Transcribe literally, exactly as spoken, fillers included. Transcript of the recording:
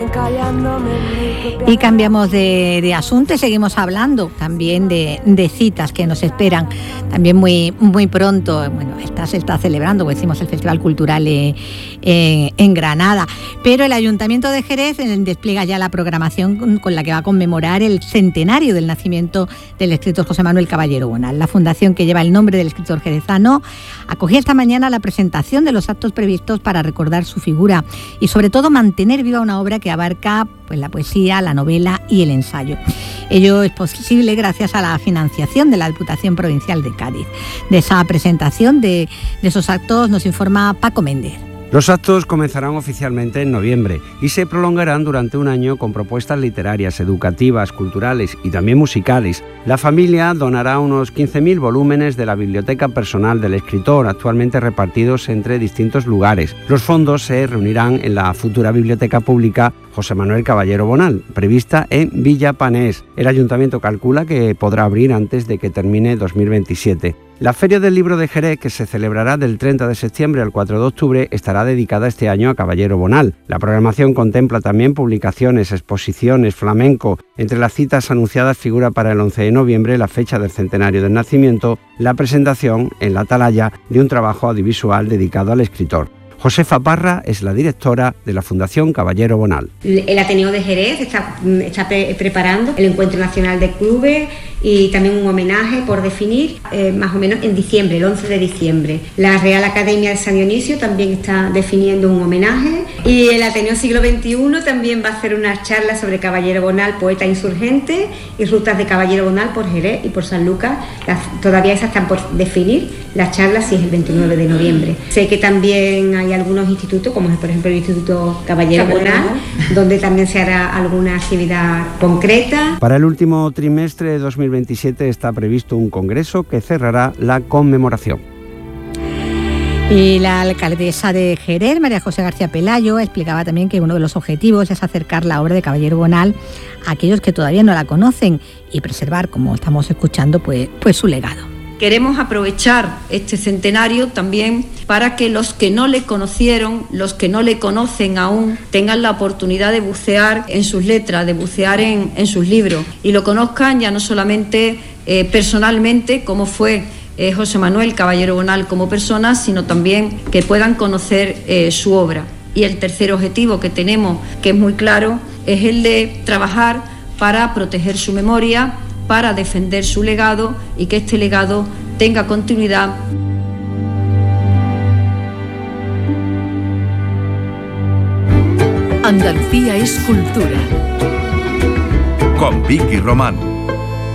Y cambiamos de, de asunto y seguimos hablando también de, de citas que nos esperan también muy, muy pronto. Bueno, esta se está celebrando, como decimos, el Festival Cultural eh, eh, en Granada. Pero el Ayuntamiento de Jerez eh, despliega ya la programación con, con la que va a conmemorar el centenario del nacimiento del escritor José Manuel Caballero Bonal. La fundación que lleva el nombre del escritor jerezano acogía esta mañana la presentación de los actos previstos para recordar su figura y sobre todo mantener viva una obra que abarca pues, la poesía, la novela y el ensayo. Ello es posible gracias a la financiación de la Diputación Provincial de Cádiz. De esa presentación de, de esos actos nos informa Paco Méndez. Los actos comenzarán oficialmente en noviembre y se prolongarán durante un año con propuestas literarias, educativas, culturales y también musicales. La familia donará unos quince mil volúmenes de la biblioteca personal del escritor, actualmente repartidos entre distintos lugares. Los fondos se reunirán en la futura biblioteca pública José Manuel Caballero Bonal, prevista en Villa Panés. El ayuntamiento calcula que podrá abrir antes de que termine dos mil veintisiete. La Feria del Libro de Jerez, que se celebrará del treinta de septiembre al cuatro de octubre, estará dedicada este año a Caballero Bonal. La programación contempla también publicaciones, exposiciones, flamenco. Entre las citas anunciadas figura para el once de noviembre la fecha del centenario del nacimiento, la presentación en la Atalaya de un trabajo audiovisual dedicado al escritor. Josefa Parra es la directora de la Fundación Caballero Bonal. El Ateneo de Jerez está, está pre- preparando el Encuentro Nacional de Clubes y también un homenaje por definir, eh, más o menos en diciembre, el once de diciembre. La Real Academia de San Dionisio también está definiendo un homenaje y el Ateneo Siglo veintiuno también va a hacer una charla sobre Caballero Bonal, poeta insurgente, y rutas de Caballero Bonal por Jerez y por San Lucas. Las, todavía esas están por definir, las charlas si es el veintinueve de noviembre. Sé que también hay algunos institutos, como por ejemplo el Instituto Caballero Bonal, donde también se hará alguna actividad concreta. Para el último trimestre de dos mil veintisiete está previsto un congreso que cerrará la conmemoración. Y la alcaldesa de Jerez, María José García Pelayo, explicaba también que uno de los objetivos es acercar la obra de Caballero Bonal a aquellos que todavía no la conocen y preservar, como estamos escuchando, pues, pues su legado. Queremos aprovechar este centenario también para que los que no le conocieron, los que no le conocen aún, tengan la oportunidad de bucear en sus letras, de bucear en, en sus libros y lo conozcan ya no solamente eh, personalmente, como fue eh, José Manuel Caballero Bonal como persona, sino también que puedan conocer eh, su obra. Y el tercer objetivo que tenemos, que es muy claro, es el de trabajar para proteger su memoria, para defender su legado y que este legado tenga continuidad. Andalucía es cultura. Con Vicky Román.